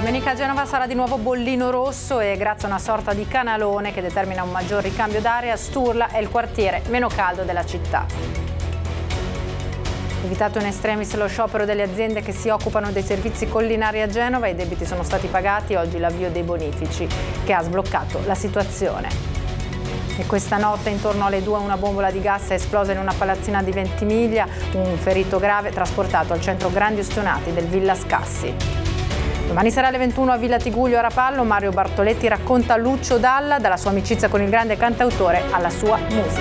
Domenica a Genova sarà di nuovo bollino rosso e grazie a una sorta di canalone che determina un maggior ricambio d'aria, Sturla è il quartiere meno caldo della città. Evitato in extremis lo sciopero delle aziende che si occupano dei servizi collinari a Genova, i debiti sono stati pagati, oggi l'avvio dei bonifici che ha sbloccato la situazione. E questa notte intorno alle 2 una bombola di gas è esplosa in una palazzina di Ventimiglia, un ferito grave trasportato al centro grandi ustionati del Villa Scassi. Domani sera alle 21 a Villa Tiguglio a Rapallo, Mario Bartoletti racconta Lucio Dalla, dalla sua amicizia con il grande cantautore alla sua musica.